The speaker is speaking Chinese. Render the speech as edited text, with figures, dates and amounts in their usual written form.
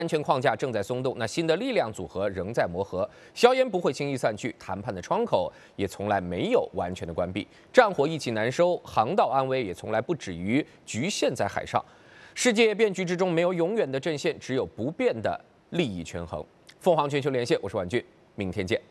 安全框架正在松动，那新的力量组合仍在磨合，硝烟不会轻易散去，谈判的窗口也从来没有完全的关闭，战火意气难收，航道安危也从来不止于局限在海上。世界变局之中，没有永远的阵线，只有不变的利益权衡。凤凰全球连线，我是婉俊，明天见。